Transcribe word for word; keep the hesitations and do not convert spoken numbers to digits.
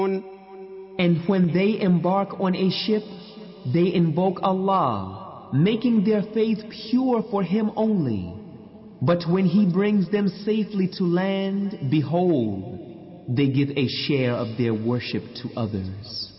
And when they embark on a ship, they invoke Allah, making their faith pure for Him only. But when He brings them safely to land, behold, they give a share of their worship to others.